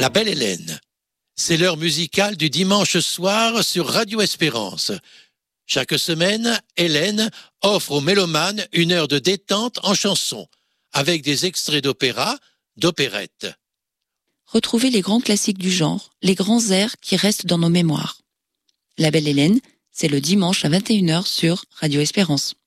La Belle Hélène. C'est l'heure musicale du dimanche soir sur Radio Espérance. Chaque semaine, Hélène offre aux mélomanes une heure de détente en chanson, avec des extraits d'opéra, d'opérette. Retrouvez les grands classiques du genre, les grands airs qui restent dans nos mémoires. La Belle Hélène, c'est le dimanche à 21h sur Radio Espérance.